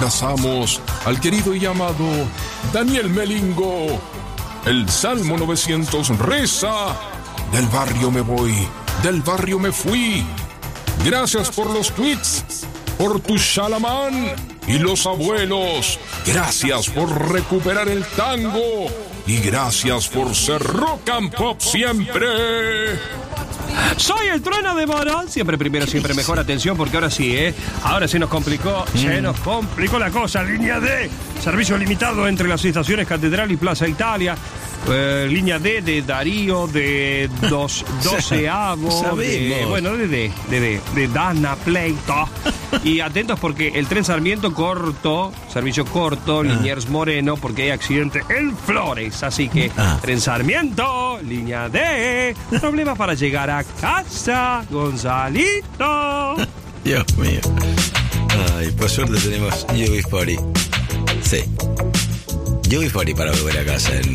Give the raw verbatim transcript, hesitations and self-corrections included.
abrazamos al querido y amado Daniel Melingo. El Salmo novecientos reza: del barrio me voy, del barrio me fui. Gracias por los tweets, por tu Shalamán y los abuelos. Gracias por recuperar el tango y gracias por ser rock and pop siempre. Soy el trueno de Morón. Siempre primero, siempre mejor. Atención, porque ahora sí, ¿eh? Ahora se nos complicó, mm. se nos complicó la cosa. Línea D, servicio limitado entre las estaciones Catedral y Plaza Italia. Eh, línea D de Darío, de dos, doceavo, de, bueno, de D, de, de, de Dana Pleito. Y atentos porque el tren Sarmiento corto, servicio corto, ah. Liniers Moreno, porque hay accidente en Flores. Así que, ah. tren Sarmiento, línea D, problemas para llegar a casa, Gonzalito. Dios mío. Ay, por suerte tenemos U B cuarenta. Sí. U B cuarenta para volver a casa en